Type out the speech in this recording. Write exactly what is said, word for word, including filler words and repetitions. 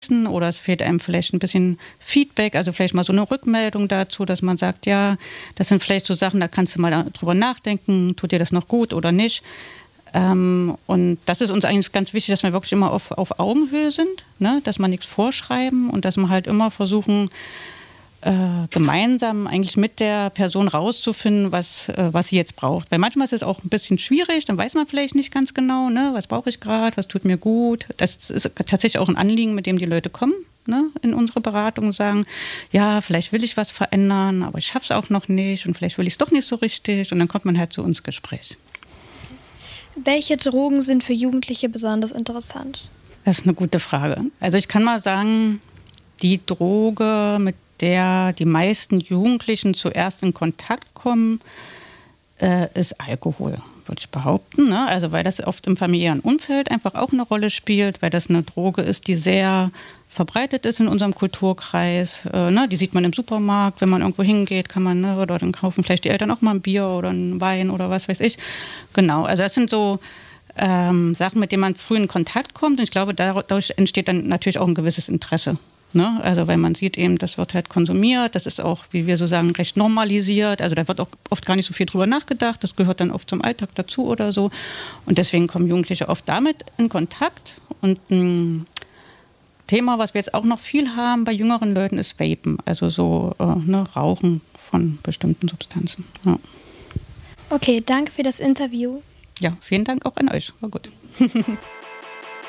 oder es fehlt einem vielleicht ein bisschen Feedback, also vielleicht mal so eine Rückmeldung dazu, dass man sagt, ja, das sind vielleicht so Sachen, da kannst du mal drüber nachdenken, tut dir das noch gut oder nicht. Ähm, und das ist uns eigentlich ganz wichtig, dass wir wirklich immer auf, auf Augenhöhe sind, ne? Dass wir nichts vorschreiben und dass wir halt immer versuchen, äh, gemeinsam eigentlich mit der Person rauszufinden, was, äh, was sie jetzt braucht. Weil manchmal ist es auch ein bisschen schwierig, dann weiß man vielleicht nicht ganz genau, ne? Was brauche ich gerade, was tut mir gut. Das ist tatsächlich auch ein Anliegen, mit dem die Leute kommen, ne? In unsere Beratung und sagen, ja, vielleicht will ich was verändern, aber ich schaffe es auch noch nicht und vielleicht will ich es doch nicht so richtig und dann kommt man halt zu uns ins Gespräch. Welche Drogen sind für Jugendliche besonders interessant? Das ist eine gute Frage. Also ich kann mal sagen, die Droge, mit der die meisten Jugendlichen zuerst in Kontakt kommen, äh, ist Alkohol, würde ich behaupten. Ne? Also weil das oft im familiären Umfeld einfach auch eine Rolle spielt, weil das eine Droge ist, die sehr verbreitet ist in unserem Kulturkreis. Äh, ne? Die sieht man im Supermarkt, wenn man irgendwo hingeht, kann man, ne, oder dann kaufen vielleicht die Eltern auch mal ein Bier oder einen Wein oder was weiß ich. Genau, also das sind so ähm, Sachen, mit denen man früh in Kontakt kommt. Und ich glaube, dadurch entsteht dann natürlich auch ein gewisses Interesse. Ne? Also weil man sieht eben, das wird halt konsumiert, das ist auch, wie wir so sagen, recht normalisiert. Also da wird auch oft gar nicht so viel drüber nachgedacht, das gehört dann oft zum Alltag dazu oder so. Und deswegen kommen Jugendliche oft damit in Kontakt. Und ein Thema, was wir jetzt auch noch viel haben bei jüngeren Leuten, ist Vapen, also so äh, ne, Rauchen von bestimmten Substanzen. Ja. Okay, danke für das Interview. Ja, vielen Dank auch an euch, war gut.